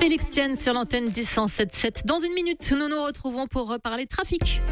Félix Jen sur l'antenne du 107.7. Dans une minute, nous nous retrouvons pour reparler trafic.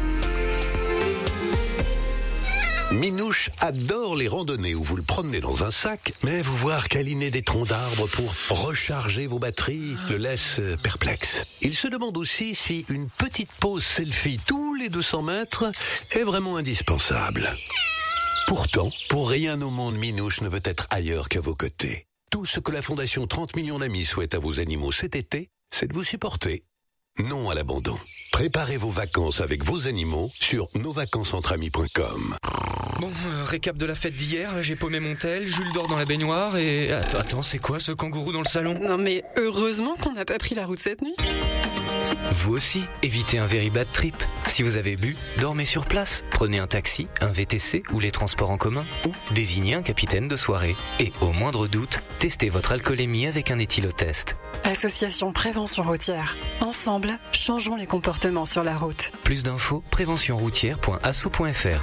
Minouche adore les randonnées où vous le promenez dans un sac, mais vous voir câliner des troncs d'arbres pour recharger vos batteries le laisse perplexe. Il se demande aussi si une petite pause selfie tous les 200 mètres est vraiment indispensable. Pourtant, pour rien au monde, Minouche ne veut être ailleurs qu'à vos côtés. Tout ce que la Fondation 30 millions d'amis souhaite à vos animaux cet été, c'est de vous supporter. Non à l'abandon. Préparez vos vacances avec vos animaux sur nosvacancesentramis.com. Bon, récap de la fête d'hier, j'ai paumé mon tel, Jules dort dans la baignoire et... Attends, c'est quoi ce kangourou dans le salon ? Non mais heureusement qu'on n'a pas pris la route cette nuit. Vous aussi, évitez un very bad trip. Si vous avez bu, dormez sur place. Prenez un taxi, un VTC ou les transports en commun. Ou désignez un capitaine de soirée. Et au moindre doute, testez votre alcoolémie avec un éthylotest. Association Prévention Routière. Ensemble, changeons les comportements sur la route. Plus d'infos, préventionroutière.asso.fr.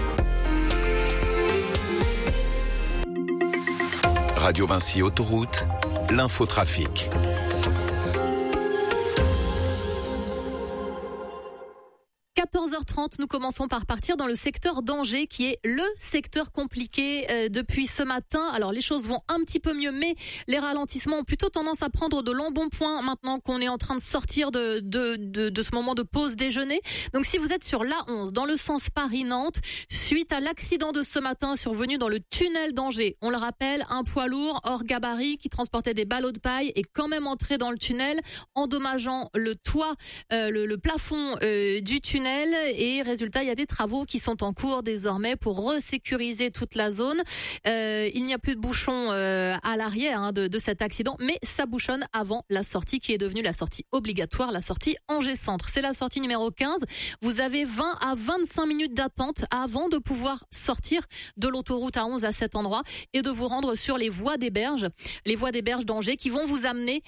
Radio Vinci Autoroute, l'infotrafic. 14h30, nous commençons par partir dans le secteur d'Angers, qui est le secteur compliqué depuis ce matin. Alors les choses vont un petit peu mieux, mais les ralentissements ont plutôt tendance à prendre de l'embonpoint maintenant qu'on est en train de sortir de ce moment de pause déjeuner. Donc si vous êtes sur l'A11, dans le sens Paris-Nantes, suite à l'accident de ce matin survenu dans le tunnel d'Angers, on le rappelle, un poids lourd hors gabarit qui transportait des ballots de paille est quand même entré dans le tunnel, endommageant le toit, le plafond du tunnel. Et résultat, il y a des travaux qui sont en cours désormais pour resécuriser toute la zone. Il n'y a plus de bouchons à l'arrière de cet accident, mais ça bouchonne avant la sortie qui est devenue la sortie obligatoire, la sortie Angers Centre. C'est la sortie numéro 15. Vous avez 20 à 25 minutes d'attente avant de pouvoir sortir de l'autoroute A11 à cet endroit et de vous rendre sur les voies des berges d'Angers qui vont vous amener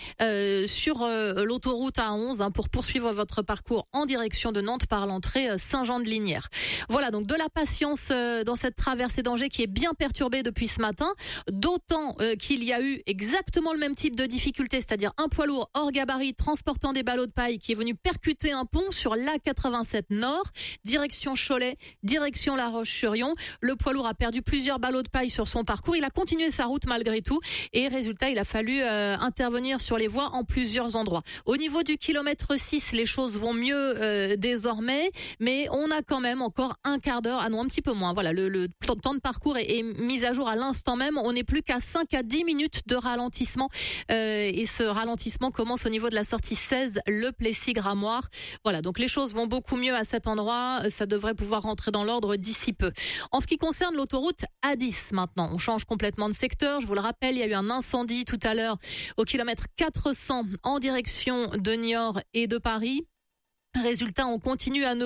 sur l'autoroute A11 pour poursuivre votre parcours en direction de Nantes par l'entrée Saint-Jean-de-Lignières. Voilà, donc de la patience dans cette traversée d'Angers qui est bien perturbée depuis ce matin, d'autant qu'il y a eu exactement le même type de difficulté, c'est-à-dire un poids lourd hors gabarit transportant des ballots de paille qui est venu percuter un pont sur l'A87 Nord, direction Cholet, direction La Roche-sur-Yon. Le poids lourd a perdu plusieurs ballots de paille sur son parcours, il a continué sa route malgré tout et résultat, il a fallu intervenir sur les voies en plusieurs endroits. Au niveau du kilomètre 6, les choses vont mieux désormais, mais on a quand même encore un quart d'heure, un petit peu moins. Voilà, le temps de parcours est mis à jour à l'instant même. On n'est plus qu'à 5 à 10 minutes de ralentissement et ce ralentissement commence au niveau de la sortie 16, le Plessis-Gramoire. Voilà, donc les choses vont beaucoup mieux à cet endroit. Ça devrait pouvoir rentrer dans l'ordre d'ici peu. En ce qui concerne l'autoroute A10 maintenant, on change complètement de secteur. Je vous le rappelle, il y a eu un incendie tout à l'heure au kilomètre 400 en direction de Niort et de Paris. Résultat, on continue à ne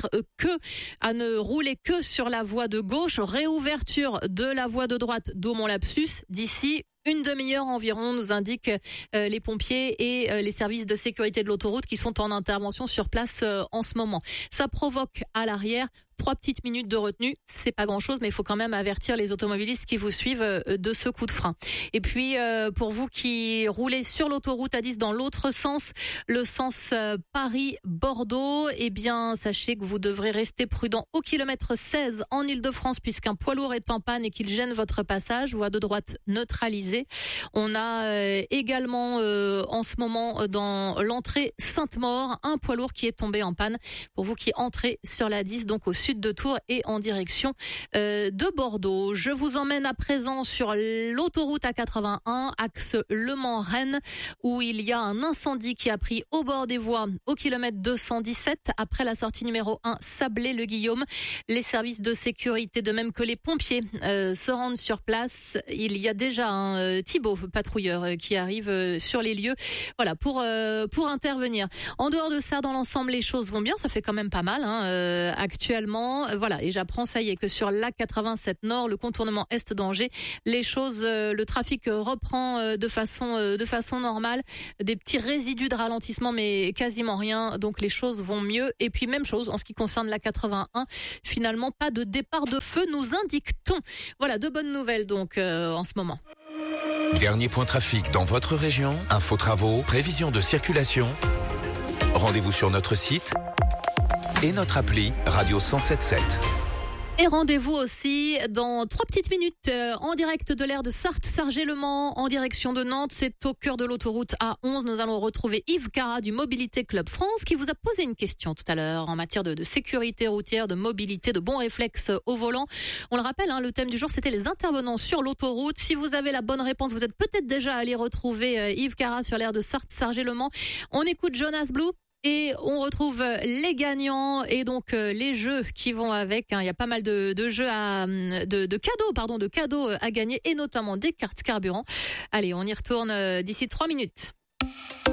rouler que sur la voie de gauche. Réouverture de la voie de droite d'Aumont-Lapsus d'ici une demi-heure environ, nous indiquent les pompiers et les services de sécurité de l'autoroute qui sont en intervention sur place en ce moment. Ça provoque à l'arrière 3 petites minutes de retenue, c'est pas grand-chose, mais il faut quand même avertir les automobilistes qui vous suivent de ce coup de frein. Et puis, pour vous qui roulez sur l'autoroute A10 dans l'autre sens, le sens Paris-Bordeaux, eh bien, sachez que vous devrez rester prudent au kilomètre 16 en Île-de-France, puisqu'un poids lourd est en panne et qu'il gêne votre passage. Voie de droite neutralisée. On a également, en ce moment, dans l'entrée Sainte-Maure, un poids lourd qui est tombé en panne. Pour vous qui entrez sur la 10, donc au sud de Tours et en direction de Bordeaux. Je vous emmène à présent sur l'autoroute A81, axe Le Mans-Rennes, où il y a un incendie qui a pris au bord des voies au kilomètre 217, après la sortie numéro 1, Sablé-le-Guillaume. Les services de sécurité, de même que les pompiers, se rendent sur place. Il y a déjà un Thibaut, patrouilleur, qui arrive sur les lieux, voilà, pour intervenir. En dehors de ça, dans l'ensemble, les choses vont bien, ça fait quand même pas mal, actuellement. Voilà, et j'apprends, ça y est, que sur l'A87 Nord, le contournement est d'Angers, les choses, le trafic reprend de façon normale. Des petits résidus de ralentissement, mais quasiment rien. Donc les choses vont mieux. Et puis même chose en ce qui concerne l'A81. Finalement, pas de départ de feu, nous indique-t-on. Voilà, de bonnes nouvelles donc en ce moment. Dernier point trafic dans votre région, info travaux, prévision de circulation. Rendez-vous sur notre site et notre appli Radio 107.7. Et rendez-vous aussi dans 3 petites minutes en direct de l'aire de Sarthe-Sargé-le-Mans en direction de Nantes. C'est au cœur de l'autoroute A11. Nous allons retrouver Yves Cara du Mobilité Club France qui vous a posé une question tout à l'heure en matière de sécurité routière, de mobilité, de bons réflexes au volant. On le rappelle, le thème du jour, c'était les intervenants sur l'autoroute. Si vous avez la bonne réponse, vous êtes peut-être déjà allé retrouver Yves Cara sur l'aire de Sarthe-Sargé-le-Mans. On écoute Jonas Blue. Et on retrouve les gagnants et donc les jeux qui vont avec. Il y a pas mal de jeux de cadeaux à gagner et notamment des cartes carburant. Allez, on y retourne d'ici 3 minutes.